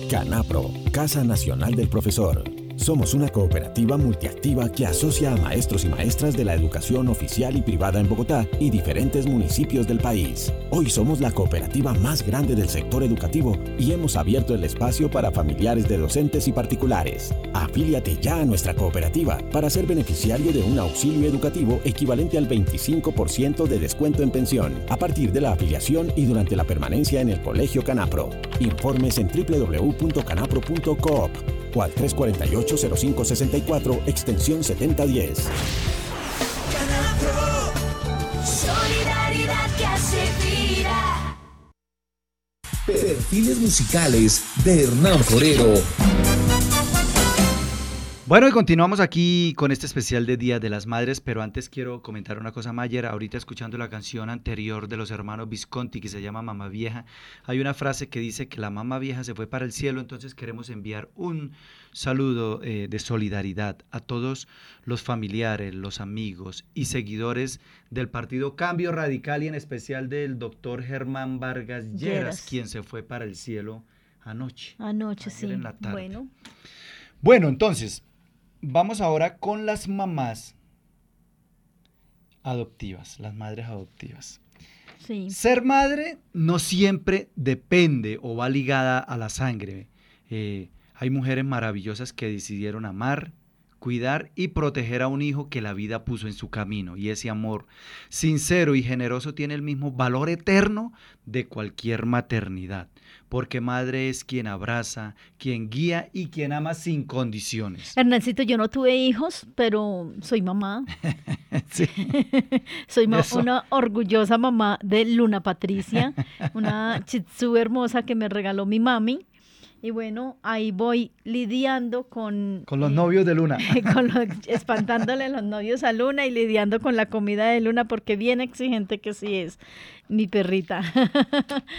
CANAPRO, Casa Nacional del Profesor. Somos una cooperativa multiactiva que asocia a maestros y maestras de la educación oficial y privada en Bogotá y diferentes municipios del país. Hoy somos la cooperativa más grande del sector educativo y hemos abierto el espacio para familiares de docentes y particulares. Afíliate ya a nuestra cooperativa para ser beneficiario de un auxilio educativo equivalente al 25% de descuento en pensión a partir de la afiliación y durante la permanencia en el Colegio CANAPRO. Informes en www.canapro.coop o al 348-0564, extensión 7010. CANAPRO, solidaridad que hace vida. Perfiles musicales de Hernán Forero. Bueno, y continuamos aquí con este especial de Día de las Madres, pero antes quiero comentar una cosa, Mayer. Ahorita escuchando la canción anterior de los hermanos Visconti, que se llama Mamá Vieja, hay una frase que dice que la mamá vieja se fue para el cielo, entonces queremos enviar un saludo de solidaridad a todos los familiares, los amigos y seguidores del Partido Cambio Radical y en especial del doctor Germán Vargas Lleras, quien se fue para el cielo anoche. Anoche, sí. En la tarde. Bueno, entonces, vamos ahora con las mamás adoptivas, las madres adoptivas. Sí. Ser madre no siempre depende o va ligada a la sangre. Hay mujeres maravillosas que decidieron amar, cuidar y proteger a un hijo que la vida puso en su camino. Y ese amor sincero y generoso tiene el mismo valor eterno de cualquier maternidad. Porque madre es quien abraza, quien guía y quien ama sin condiciones. Hernancito, yo no tuve hijos, pero soy mamá. Sí. Soy una orgullosa mamá de Luna Patricia, una shih tzu hermosa que me regaló mi mami. Y bueno, ahí voy lidiando con los novios de Luna. Espantándole los novios a Luna y lidiando con la comida de Luna, porque bien exigente que sí es mi perrita.